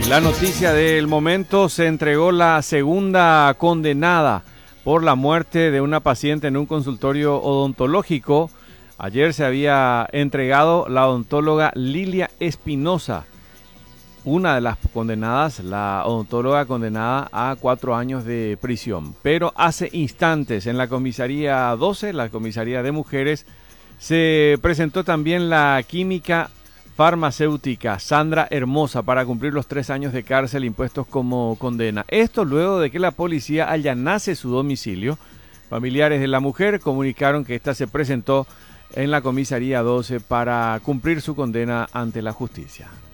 La noticia del momento: se entregó la segunda condenada por la muerte de una paciente en un consultorio odontológico. Ayer se había entregado la odontóloga Lilia Espinosa, una de las condenadas, la odontóloga condenada a 4 años de prisión. Pero hace instantes en la comisaría 12, la comisaría de mujeres, se presentó también la química farmacéutica Sandra Hermosa para cumplir los 3 años de cárcel impuestos como condena. Esto luego de que la policía allanase su domicilio. Familiares de la mujer comunicaron que ésta se presentó en la comisaría 12 para cumplir su condena ante la justicia.